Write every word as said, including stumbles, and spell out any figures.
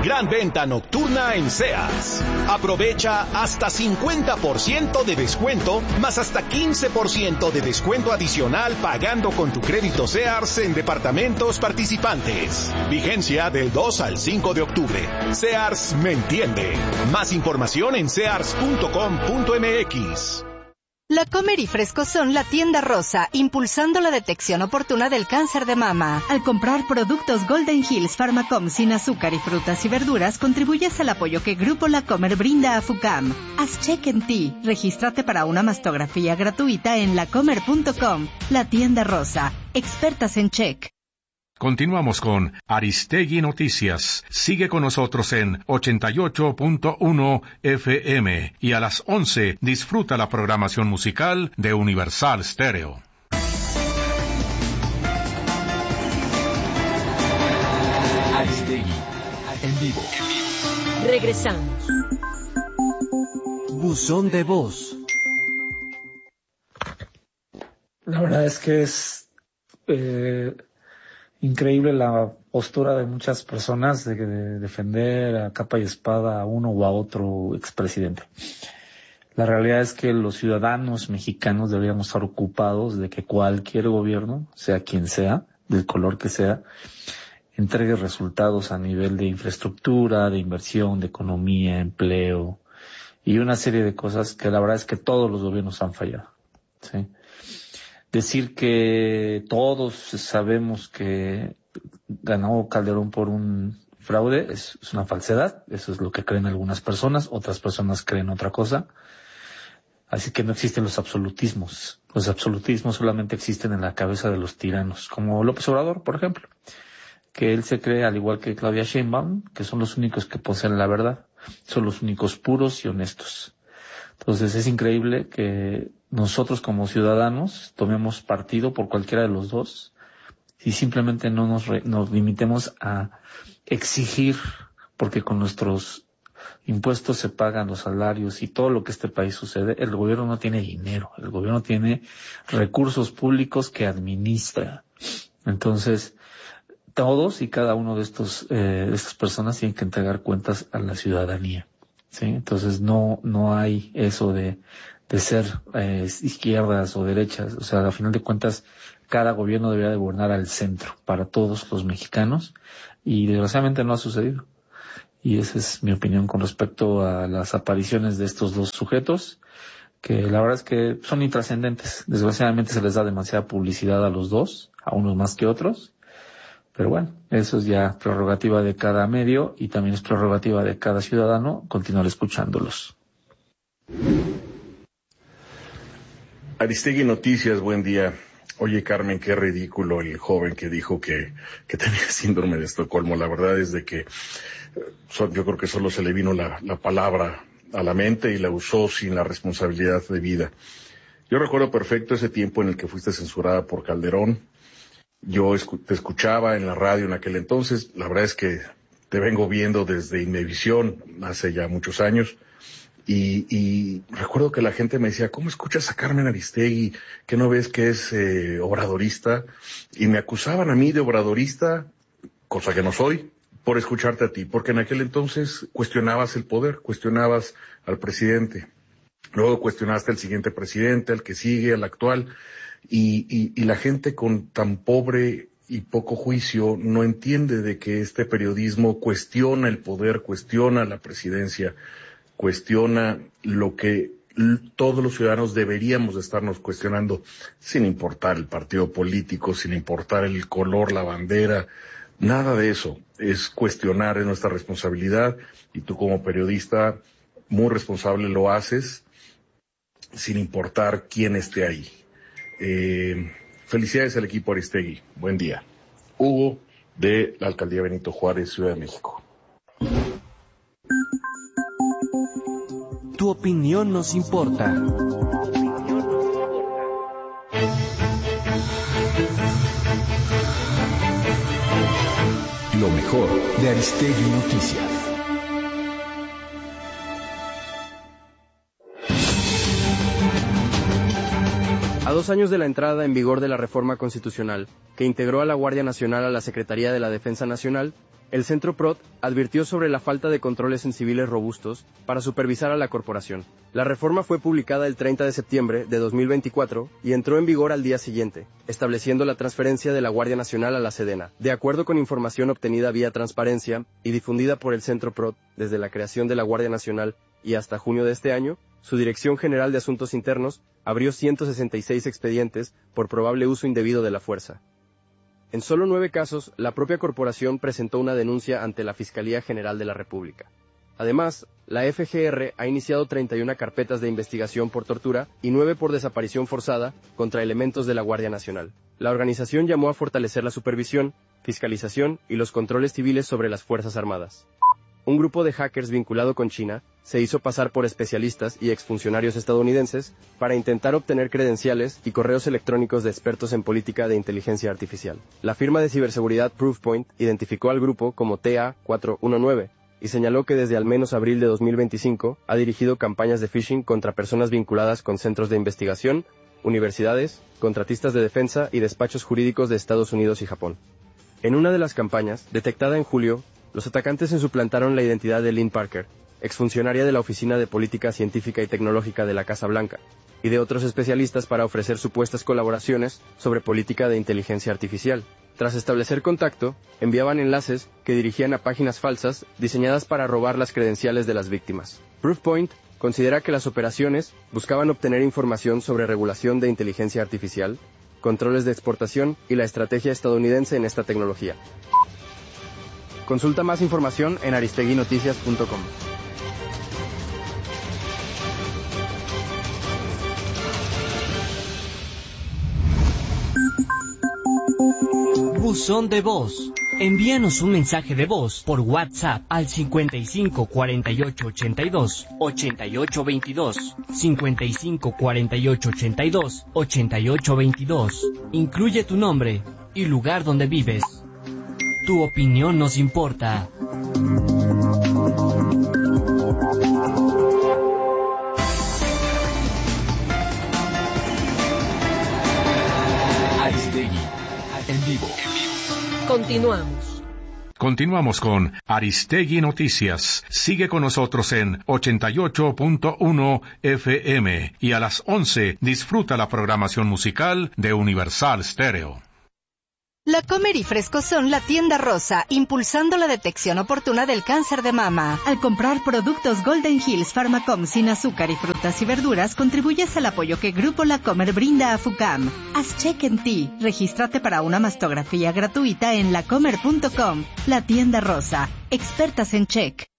Gran venta nocturna en Sears. Aprovecha hasta cincuenta por ciento de descuento, más hasta quince por ciento de descuento adicional pagando con tu crédito Sears en departamentos participantes. Vigencia del dos al cinco de octubre. Sears me entiende. Más información en sears punto com punto m x. La Comer y Fresco son la tienda rosa, impulsando la detección oportuna del cáncer de mama. Al comprar productos Golden Hills Pharmacom sin azúcar y frutas y verduras, contribuyes al apoyo que Grupo La Comer brinda a FUCAM. Haz check en ti. Regístrate para una mastografía gratuita en lacomer punto com. La tienda rosa. Expertas en check. Continuamos con Aristegui Noticias. Sigue con nosotros en ochenta y ocho punto uno F M y a las once disfruta la programación musical de Universal Stereo. Aristegui, en vivo. Regresamos. Buzón de voz. La verdad es que es eh, increíble la postura de muchas personas de, de defender a capa y espada a uno o a otro expresidente. La realidad es que los ciudadanos mexicanos deberíamos estar ocupados de que cualquier gobierno, sea quien sea, del color que sea, entregue resultados a nivel de infraestructura, de inversión, de economía, empleo y una serie de cosas que la verdad es que todos los gobiernos han fallado, ¿sí? Decir que todos sabemos que ganó Calderón por un fraude es, es una falsedad. Eso es lo que creen algunas personas. Otras personas creen otra cosa. Así que no existen los absolutismos. Los absolutismos solamente existen en la cabeza de los tiranos, como López Obrador, por ejemplo, que él se cree, al igual que Claudia Sheinbaum, que son los únicos que poseen la verdad. Son los únicos puros y honestos. Entonces es increíble que nosotros como ciudadanos tomemos partido por cualquiera de los dos y simplemente no nos, re, nos limitemos a exigir, porque con nuestros impuestos se pagan los salarios y todo lo que este país sucede. El gobierno no tiene dinero, el gobierno tiene recursos públicos que administra. Entonces, todos y cada uno de estos eh, de estas personas tienen que entregar cuentas a la ciudadanía. Sí, entonces no no hay eso de de ser eh, izquierdas o derechas. O sea, a final de cuentas, cada gobierno debería de gobernar al centro para todos los mexicanos y desgraciadamente no ha sucedido. Y esa es mi opinión con respecto a las apariciones de estos dos sujetos, que la verdad es que son intrascendentes. Desgraciadamente se les da demasiada publicidad a los dos, a unos más que otros. Pero bueno, eso es ya prerrogativa de cada medio y también es prerrogativa de cada ciudadano continuar escuchándolos. Aristegui Noticias, buen día. Oye, Carmen, qué ridículo el joven que dijo que, que tenía síndrome de Estocolmo. La verdad es de que so, yo creo que solo se le vino la, la palabra a la mente y la usó sin la responsabilidad debida. Yo recuerdo perfecto ese tiempo en el que fuiste censurada por Calderón. Yo escu- te escuchaba en la radio en aquel entonces. La verdad es que te vengo viendo desde Imevisión hace ya muchos años. Y, y recuerdo que la gente me decía, ¿cómo escuchas a Carmen Aristegui? ¿Que no ves que es eh, obradorista? Y me acusaban a mí de obradorista, cosa que no soy, por escucharte a ti. Porque en aquel entonces cuestionabas el poder, cuestionabas al presidente. Luego cuestionaste al siguiente presidente, al que sigue, al actual. Y, y, y la gente con tan pobre y poco juicio no entiende de que este periodismo cuestiona el poder, cuestiona la presidencia, cuestiona lo que todos los ciudadanos deberíamos de estarnos cuestionando, sin importar el partido político, sin importar el color, la bandera, nada de eso. Es cuestionar, es nuestra responsabilidad, y tú como periodista muy responsable lo haces, sin importar quién esté ahí. Eh, felicidades al equipo Aristegui. Buen día. Hugo, de la Alcaldía Benito Juárez, Ciudad de México. Tu opinión nos importa. Lo mejor de Aristegui Noticias. A dos años de la entrada en vigor de la reforma constitucional, que integró a la Guardia Nacional a la Secretaría de la Defensa Nacional, El Centro P R O D advirtió sobre la falta de controles en civiles robustos para supervisar a la corporación. La reforma fue publicada el treinta de septiembre de dos mil veinticuatro y entró en vigor al día siguiente, estableciendo la transferencia de la Guardia Nacional a la Sedena. De acuerdo con información obtenida vía transparencia y difundida por el Centro P R O D desde la creación de la Guardia Nacional y hasta junio de este año, su Dirección General de Asuntos Internos abrió ciento sesenta y seis expedientes por probable uso indebido de la fuerza. En solo nueve casos, la propia corporación presentó una denuncia ante la Fiscalía General de la República. Además, la F G R ha iniciado treinta y una carpetas de investigación por tortura y nueve por desaparición forzada contra elementos de la Guardia Nacional. La organización llamó a fortalecer la supervisión, fiscalización y los controles civiles sobre las Fuerzas Armadas. Un grupo de hackers vinculado con China se hizo pasar por especialistas y exfuncionarios estadounidenses para intentar obtener credenciales y correos electrónicos de expertos en política de inteligencia artificial. La firma de ciberseguridad Proofpoint identificó al grupo como T A cuatro uno nueve y señaló que desde al menos abril de dos mil veinticinco ha dirigido campañas de phishing contra personas vinculadas con centros de investigación, universidades, contratistas de defensa y despachos jurídicos de Estados Unidos y Japón. En una de las campañas, detectada en julio, los atacantes suplantaron la identidad de Lynn Parker, exfuncionaria de la Oficina de Política Científica y Tecnológica de la Casa Blanca, y de otros especialistas para ofrecer supuestas colaboraciones sobre política de inteligencia artificial. Tras establecer contacto, enviaban enlaces que dirigían a páginas falsas diseñadas para robar las credenciales de las víctimas. Proofpoint considera que las operaciones buscaban obtener información sobre regulación de inteligencia artificial, controles de exportación y la estrategia estadounidense en esta tecnología. Consulta más información en aristegui noticias punto com. Buzón de voz. Envíanos un mensaje de voz por WhatsApp al cincuenta y cinco cuarenta y ocho ochenta y dos ochenta y ocho veintidós, cincuenta y cinco cuarenta y ocho ochenta y dos ochenta y ocho veintidós. Incluye tu nombre y lugar donde vives. Tu opinión nos importa. Aristegui, en vivo. Continuamos. Continuamos con Aristegui Noticias. Sigue con nosotros en ochenta y ocho punto uno F M y a las once disfruta la programación musical de Universal Stereo. La Comer y Fresco son la tienda rosa, impulsando la detección oportuna del cáncer de mama. Al comprar productos Golden Hills Pharmacom sin azúcar y frutas y verduras, contribuyes al apoyo que Grupo La Comer brinda a FUCAM. Haz check en ti. Regístrate para una mastografía gratuita en lacomer punto com. La tienda rosa. Expertas en check.